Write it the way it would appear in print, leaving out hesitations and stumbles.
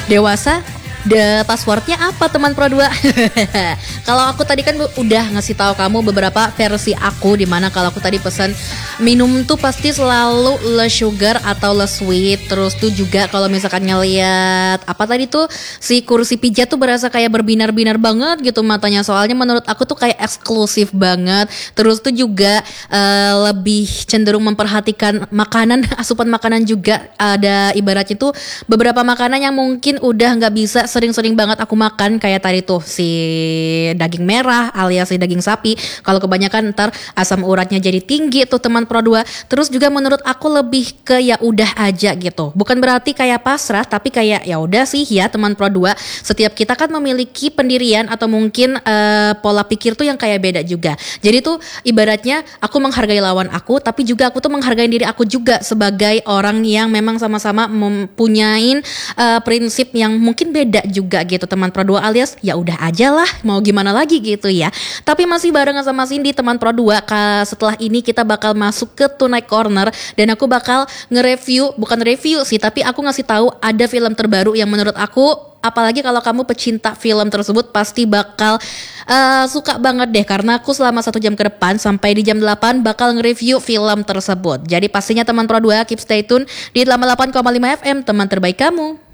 Dewasa, passwordnya apa teman Pro 2? Kalau aku tadi kan udah ngasih tahu kamu beberapa versi aku, dimana kalau aku tadi pesan minum tuh pasti selalu less sugar atau less sweet. Terus tuh juga kalau misalkan ngeliat apa tadi tuh si kursi pijat tuh berasa kayak berbinar-binar banget gitu matanya. Soalnya menurut aku tuh kayak eksklusif banget. Terus tuh juga lebih cenderung memperhatikan makanan, asupan makanan juga. Ada ibaratnya tuh beberapa makanan yang mungkin udah nggak bisa sering-sering banget aku makan, kayak tadi tuh si daging merah alias si daging sapi. Kalau kebanyakan ntar asam uratnya jadi tinggi tuh teman Pro 2. Terus juga menurut aku lebih ke ya udah aja gitu. Bukan berarti kayak pasrah, tapi kayak ya udah sih ya teman Pro 2. Setiap kita kan memiliki pendirian atau mungkin pola pikir tuh yang kayak beda juga. Jadi tuh ibaratnya aku menghargai lawan aku, tapi juga aku tuh menghargai diri aku juga sebagai orang yang memang sama-sama mempunyai prinsip yang mungkin beda juga gitu teman Pro 2, alias ya udah aja lah mau gimana lagi gitu ya. Tapi masih barengan sama Cindy teman Pro 2. Setelah ini kita bakal masuk ke Tonight Corner dan aku bakal bukan review sih, tapi aku ngasih tahu ada film terbaru yang menurut aku, apalagi kalau kamu pecinta film tersebut, pasti bakal suka banget deh. Karena aku selama 1 jam ke depan sampai di jam 8 bakal nge-review film tersebut. Jadi pastinya teman Pro 2 keep stay tune di 88,5 FM, teman terbaik kamu.